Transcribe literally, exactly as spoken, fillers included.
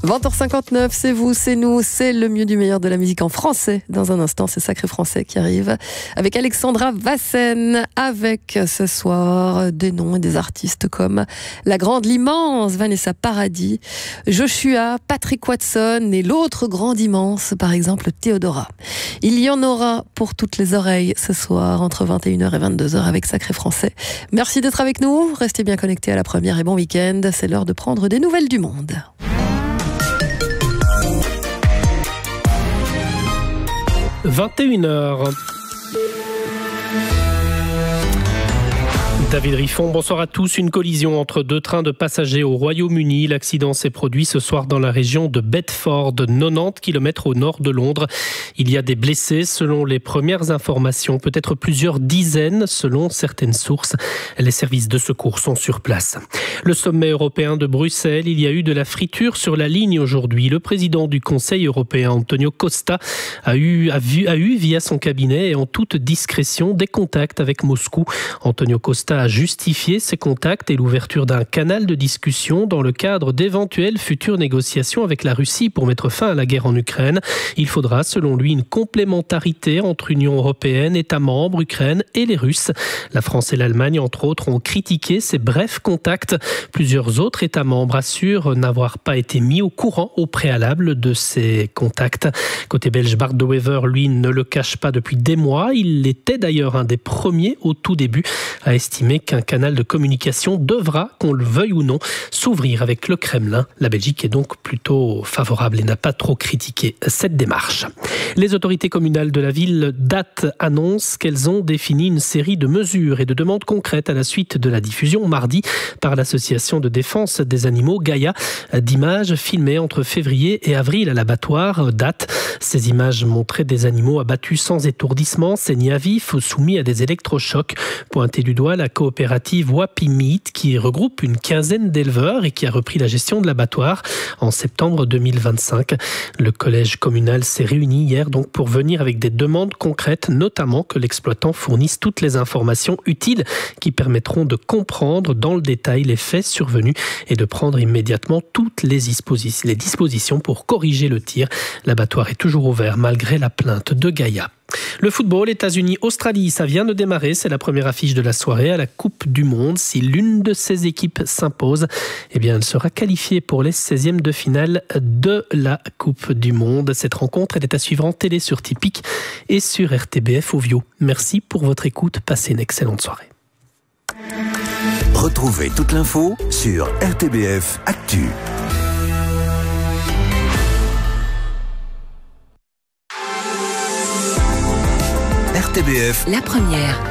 vingt heures cinquante-neuf, c'est vous, c'est nous, c'est le mieux du meilleur de la musique en français. Dans un instant, c'est Sacré Français qui arrive avec Alexandra Vassen, avec ce soir des noms et des artistes comme la grande, l'immense Vanessa Paradis, Joshua, Patrick Watson et l'autre grande immense, par exemple Théodora. Il y en aura pour toutes les oreilles ce soir entre vingt et une heures et vingt-deux heures avec Sacré Français. Merci d'être avec nous, restez bien connectés à la première et bon week-end. C'est l'heure de prendre des nouvelles du monde. vingt et une heures. David Riffon, bonsoir à tous. Une collision entre deux trains de passagers au Royaume-Uni. L'accident s'est produit ce soir dans la région de Bedford, quatre-vingt-dix kilomètres au nord de Londres. Il y a des blessés selon les premières informations, peut-être plusieurs dizaines selon certaines sources. Les services de secours sont sur place. Le sommet européen de Bruxelles, il y a eu de la friture sur la ligne aujourd'hui. Le président du Conseil européen, Antonio Costa, a eu, a vu, a eu via son cabinet et en toute discrétion des contacts avec Moscou. Antonio Costa a justifié ces contacts et l'ouverture d'un canal de discussion dans le cadre d'éventuelles futures négociations avec la Russie pour mettre fin à la guerre en Ukraine. Il faudra, selon lui, une complémentarité entre Union européenne, États membres, Ukraine et les Russes. La France et l'Allemagne, entre autres, ont critiqué ces brefs contacts. Plusieurs autres États membres assurent n'avoir pas été mis au courant au préalable de ces contacts. Côté belge, Bart De Wever, lui, ne le cache pas depuis des mois. Il était d'ailleurs un des premiers au tout début à estimer qu'un canal de communication devra, qu'on le veuille ou non, s'ouvrir avec le Kremlin. La Belgique est donc plutôt favorable et n'a pas trop critiqué cette démarche. Les autorités communales de la ville d'Ath annoncent qu'elles ont défini une série de mesures et de demandes concrètes à la suite de la diffusion mardi par l'association de défense des animaux Gaïa d'images filmées entre février et avril à l'abattoir d'Ath. Ces images montraient des animaux abattus sans étourdissement, saignés à vif, soumis à des électrochocs. Pointé du doigt, la coopérative Wapimit, qui regroupe une quinzaine d'éleveurs et qui a repris la gestion de l'abattoir en septembre deux mille vingt-cinq. Le collège communal s'est réuni hier donc pour venir avec des demandes concrètes, notamment que l'exploitant fournisse toutes les informations utiles qui permettront de comprendre dans le détail les faits survenus et de prendre immédiatement toutes les dispositions, les dispositions pour corriger le tir. L'abattoir est toujours ouvert malgré la plainte de Gaïa. Le football, États-Unis-Australie, ça vient de démarrer. C'est la première affiche de la soirée à la Coupe du Monde. Si l'une de ces équipes s'impose, eh bien, elle sera qualifiée pour les seizièmes de finale de la Coupe du Monde. Cette rencontre, elle est à suivre en télé sur Tipeee et sur R T B F Ovio. Merci pour votre écoute. Passez une excellente soirée. Retrouvez toute l'info sur R T B F Actu. R T B F, la première.